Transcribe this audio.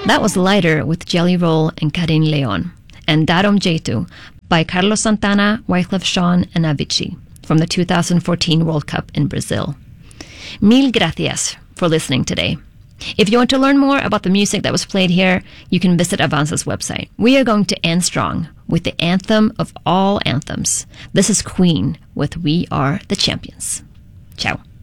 That was Lighter with Jelly Roll and Karin Leon, and Darom Jetu by Carlos Santana, Wyclef Jean, and Avicii from the 2014 World Cup in Brazil. Mil gracias for listening today. If you want to learn more about the music that was played here, you can visit Avanza's website. We are going to end strong with the anthem of all anthems. This is Queen with We Are the Champions. Ciao.